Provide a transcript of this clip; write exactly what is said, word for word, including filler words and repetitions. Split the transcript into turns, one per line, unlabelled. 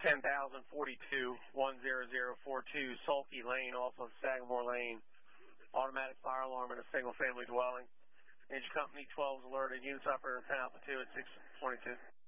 ten thousand forty-two, one zero zero four two, Sulky Lane off of Sagamore Lane. Automatic fire alarm in a single-family dwelling. Engine Company twelve is alerted. Units operator ten Alpha two at six twenty-two.